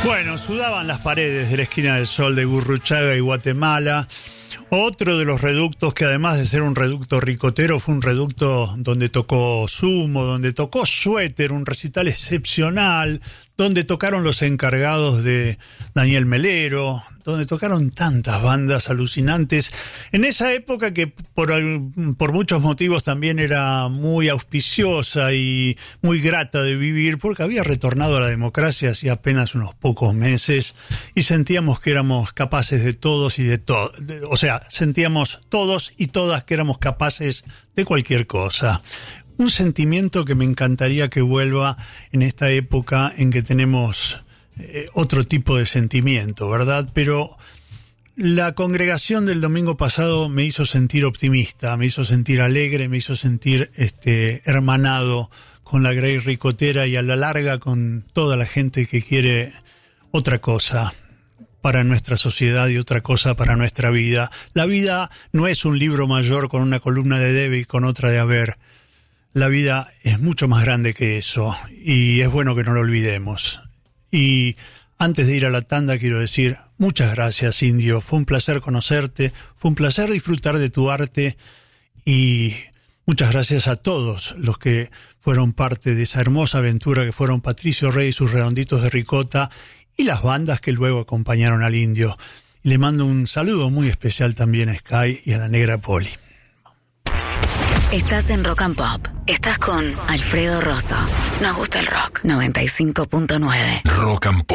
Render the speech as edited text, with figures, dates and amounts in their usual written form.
Bueno, sudaban las paredes de la esquina del Sol de Gurruchaga y Guatemala. Otro de los reductos que, además de ser un reducto ricotero, fue un reducto donde tocó Sumo, donde tocó Suéter, un recital excepcional, donde tocaron Los Encargados de Daniel Melero, donde tocaron tantas bandas alucinantes. En esa época que por muchos motivos también era muy auspiciosa y muy grata de vivir, porque había retornado a la democracia hacía apenas unos pocos meses y sentíamos que éramos capaces de todos y de todo. O sea, sentíamos todos y todas que éramos capaces de cualquier cosa. Un sentimiento que me encantaría que vuelva en esta época en que tenemos otro tipo de sentimiento, ¿verdad? Pero la congregación del domingo pasado me hizo sentir optimista, me hizo sentir alegre, me hizo sentir hermanado con la Grey Ricotera y a la larga con toda la gente que quiere otra cosa para nuestra sociedad y otra cosa para nuestra vida. La vida no es un libro mayor con una columna de debe y con otra de haber. La vida es mucho más grande que eso y es bueno que no lo olvidemos. Y antes de ir a la tanda quiero decir muchas gracias, Indio. Fue un placer conocerte, fue un placer disfrutar de tu arte y muchas gracias a todos los que fueron parte de esa hermosa aventura que fueron Patricio Rey y sus Redonditos de Ricota y las bandas que luego acompañaron al Indio. Y le mando un saludo muy especial también a Sky y a la Negra Poli. Estás en Rock and Pop. Estás con Alfredo Rosso. Nos gusta el rock. 95.9. Rock and Pop.